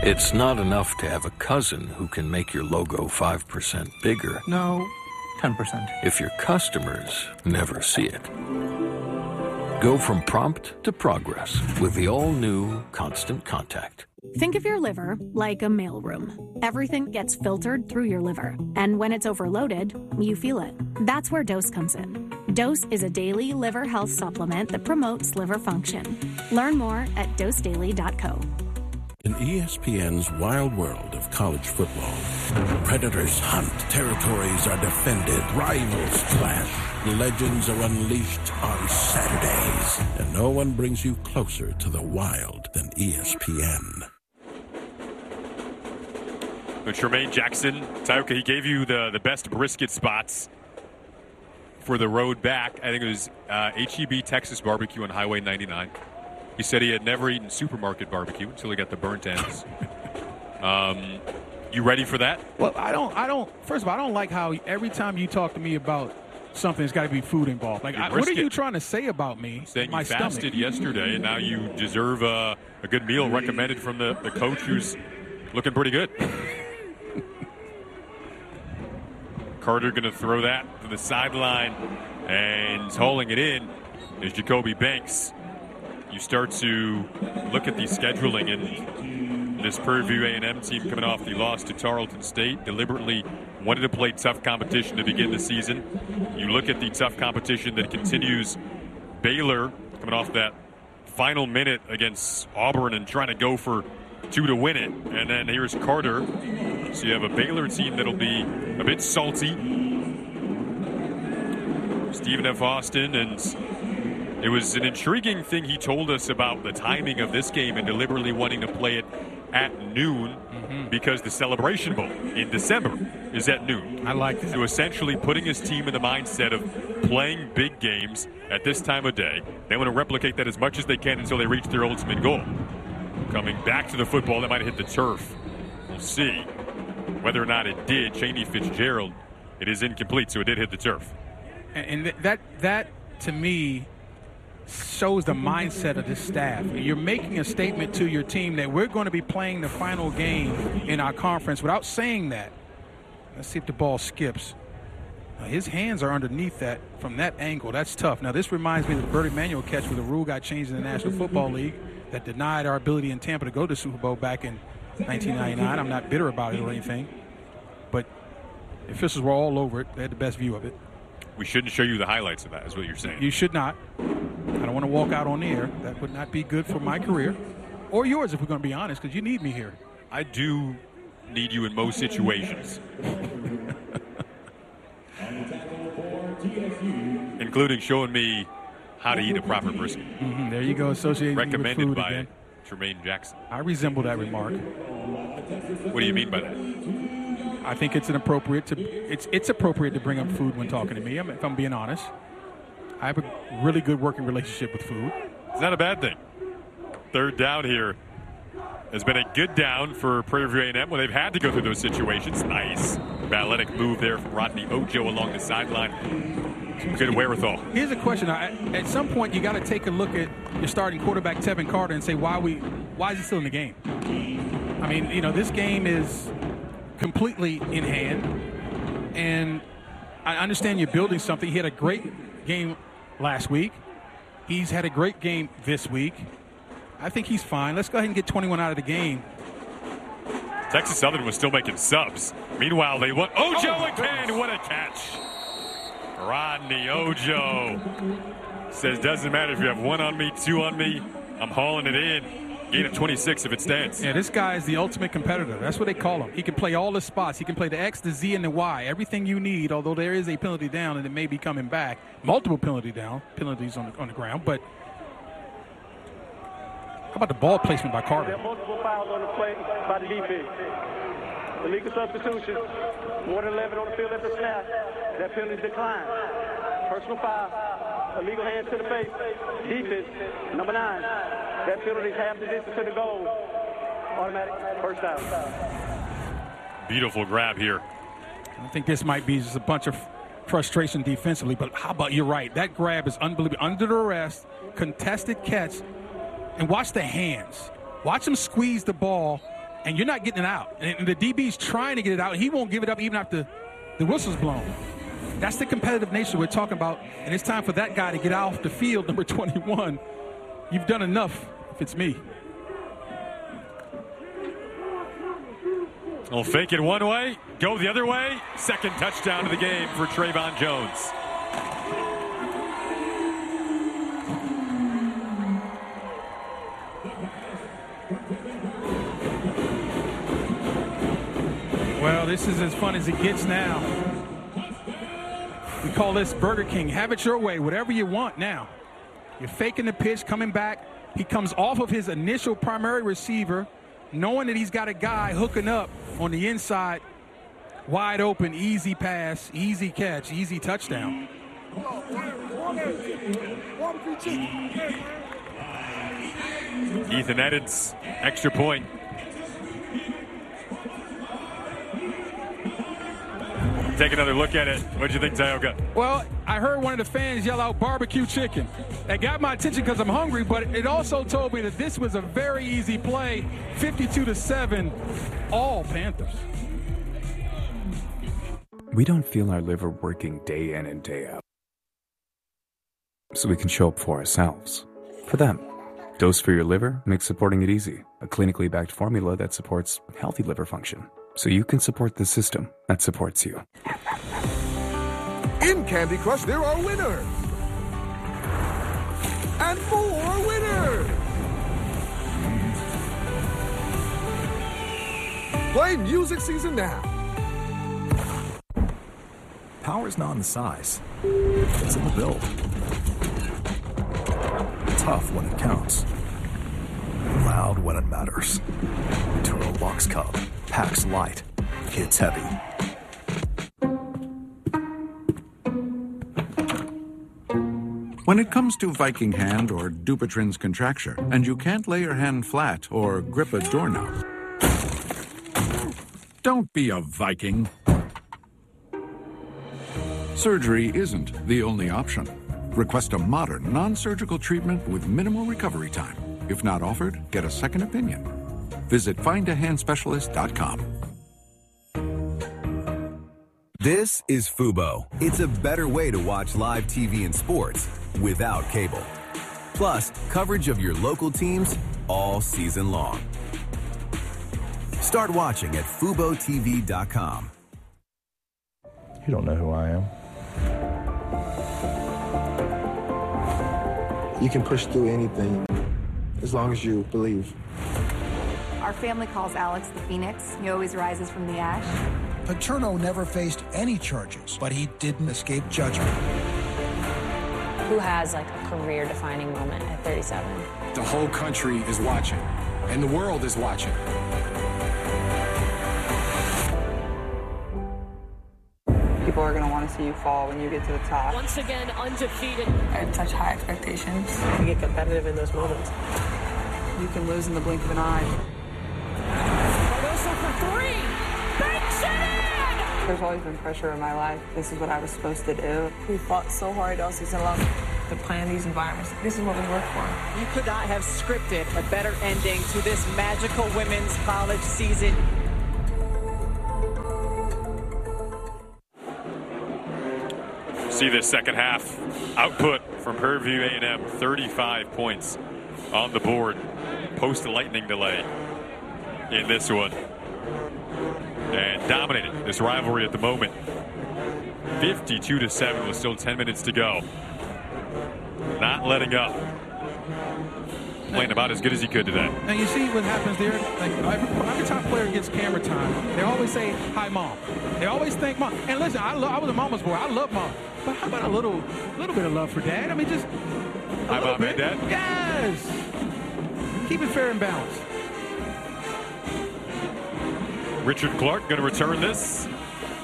It's not enough to have a cousin who can make your logo 5% bigger. No, 10%. If your customers never see it. Go from prompt to progress with the all-new Constant Contact. Think of your liver like a mailroom. Everything gets filtered through your liver. And when it's overloaded, you feel it. That's where Dose comes in. Dose is a daily liver health supplement that promotes liver function. Learn more at dosedaily.co. In ESPN's wild world of college football, predators hunt, territories are defended, rivals clash, legends are unleashed on Saturdays, and no one brings you closer to the wild than ESPN. Tremaine Jackson, Tioka, he gave you the best brisket spots for the road back. I think it was H-E-B Texas Barbecue on Highway 99. He said he had never eaten supermarket barbecue until he got the burnt ends. You ready for that? Well, I don't. First of all, I don't like how every time you talk to me about something, there's got to be food involved. Like, what are you trying to say about me? Saying my you fasted stomach yesterday, and now you deserve a good meal recommended from the coach who's looking pretty good. Carter going to throw that to the sideline, and hauling it in is Jacoby Banks. You start to look at the scheduling, and this Prairie View A&M team coming off the loss to Tarleton State deliberately wanted to play tough competition to begin the season. You look at the tough competition that continues. Baylor coming off that final minute against Auburn and trying to go for 2 to win it. And then here's Carter. So you have a Baylor team that'll be a bit salty. Stephen F. Austin, and it was an intriguing thing he told us about the timing of this game and deliberately wanting to play it at noon because the Celebration Bowl in December is at noon. I like that. So essentially putting his team in the mindset of playing big games at this time of day. They want to replicate that as much as they can until they reach their ultimate goal. Coming back to the football, that might hit the turf. We'll see whether or not it did. Cheney Fitzgerald, it is incomplete, so it did hit the turf. And that to me shows the mindset of this staff. You're making a statement to your team that we're going to be playing the final game in our conference without saying that. Let's see if the ball skips. Now, his hands are underneath that from that angle. That's tough. Now, this reminds me of the Bert Emanuel catch where the rule got changed in the National Football League that denied our ability in Tampa to go to the Super Bowl back in 1999. I'm not bitter about it or anything. But the officials were all over it. They had the best view of it. We shouldn't show you the highlights of that, is what you're saying. You should not. I don't want to walk out on the air. That would not be good for my career. Or yours, if we're going to be honest, because you need me here. I do need you in most situations. Including showing me how to eat a proper brisket. There you go, associated recommended with food by again. Tremaine Jackson. I resemble that remark. What do you mean by that? I think it's appropriate to bring up food when talking to me. If I'm being honest, I have a really good working relationship with food. It's not a bad thing. Third down here has been a good down for Prairie View A&M when they've had to go through those situations. Nice balletic move there from Rodney Ojo along the sideline. Good wherewithal. Here's a question. At some point, you got to take a look at your starting quarterback, Tevin Carter, and say, why is he still in the game? I mean, this game is completely in hand, and I understand you're building something. He had a great game last week. He's had a great game this week. I think he's fine. Let's go ahead and get 21 out of the game. Texas Southern was still making subs. Meanwhile, they won. Ojo again. What a catch. Rodney Ojo says, doesn't matter if you have 1 on me, 2 on me. I'm hauling it in. Gain of 26 if it stands. Yeah, this guy is the ultimate competitor. That's what they call him. He can play all the spots. He can play the X, the Z, and the Y. Everything you need, although there is a penalty down and it may be coming back. Multiple penalties on the ground. But how about the ball placement by Carter? There are multiple fouls on the play by the defense. Illegal substitution. More than 11 on the field at the snap. That penalty declined. Personal foul. Illegal hand to the face. Defense. Number 9. That penalty is half the distance to the goal. Automatic first down. Beautiful grab here. I think this might be just a bunch of frustration defensively, but how about, you're right. That grab is unbelievable. Under the arrest, contested catch, and watch the hands. Watch him squeeze the ball and you're not getting it out. And the DB's trying to get it out, and he won't give it up even after the whistle's blown. That's the competitive nature we're talking about, and it's time for that guy to get off the field, number 21. You've done enough, if it's me. We'll fake it one way, go the other way. Second touchdown of the game for Trayvon Jones. Well, this is as fun as it gets now. We call this Burger King. Have it your way, whatever you want now. You're faking the pitch, coming back. He comes off of his initial primary receiver, knowing that he's got a guy hooking up on the inside. Wide open, easy pass, easy catch, easy touchdown. Ethan Edens, extra point. Take another look at it. What do you think, Tioga? Well, I heard one of the fans yell out barbecue chicken. That got my attention because I'm hungry, but it also told me that this was a very easy play. 52-7, all Panthers. We don't feel our liver working day in and day out, so we can show up for ourselves, for them. Dose for Your Liver makes supporting it easy. A clinically backed formula that supports healthy liver function, so you can support the system that supports you. In Candy Crush, there are winners! And more winners! Play Music Season now! Power's not in the size, it's in the build. Tough when it counts. Loud when it matters. Turo Box Cub. Packs light. Hits heavy. When it comes to Viking hand or Dupuytren's contracture, and you can't lay your hand flat or grip a doorknob, don't be a Viking. Surgery isn't the only option. Request a modern, non-surgical treatment with minimal recovery time. If not offered, get a second opinion. Visit findahandspecialist.com. This is Fubo. It's a better way to watch live TV and sports without cable. Plus, coverage of your local teams all season long. Start watching at FuboTV.com. You don't know who I am. You can push through anything as long as you believe. Our family calls Alex the Phoenix. He always rises from the ash. Paterno never faced any charges, but he didn't escape judgment. Who has like a career-defining moment at 37? The whole country is watching, and the world is watching. People are going to want to see you fall when you get to the top. Once again, undefeated. I had such high expectations. You get competitive in those moments. You can lose in the blink of an eye. Cardoso for three. Banks it in! There's always been pressure in my life. This is what I was supposed to do. We fought so hard all season long to plan these environments. This is what we work for. You could not have scripted a better ending to this magical women's college season. See this second half output from Prairie A&M. 35 points on the board post the lightning delay in this one, and dominated this rivalry at the moment. 52-7 with still 10 minutes to go. Not letting up. Playing about as good as he could today. Now you see what happens there. Like every time a player gets camera time, they always say, "Hi, mom." They always thank mom. And listen, I was a mama's boy. I love mom. But how about a little bit of love for dad? I mean, just hi, mom and dad. Yes. Keep it fair and balanced. Richard Clark going to return this.